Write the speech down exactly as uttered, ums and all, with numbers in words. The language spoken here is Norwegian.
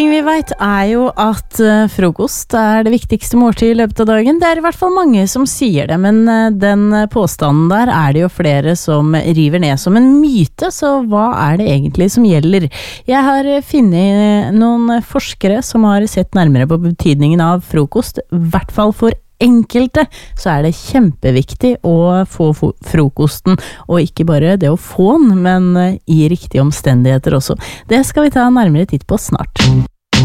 ting vi vet er jo at uh, frokost er det viktigste måltid i løpet av dagen. Det er i hvert fall mange som sier det, men uh, den påstanden der er det jo flere som river ned som en myte, så hva er det egentlig som gjelder? Jeg har uh, funnet noen forskere som har sett nærmere på betydningen av frokost, i hvert fall for enkelte, så er det kjempeviktig å få frokosten, og ikke bare det å få den, men i riktige omstendigheter også. Det skal vi ta nærmere titt på snart.